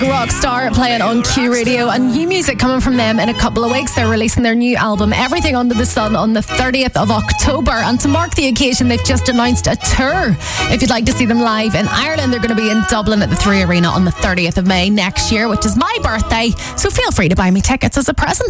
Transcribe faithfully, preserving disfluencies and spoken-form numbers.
Rockstar playing on Q Radio, and new music coming from them in a couple of weeks. They're releasing their new album Everything Under the Sun on the thirtieth of October, and to mark the occasion they've just announced a tour. If you'd like to see them live in Ireland, they're going to be in Dublin at the Three Arena on the thirtieth of May next year, which is my birthday, so feel free to buy me tickets as a present.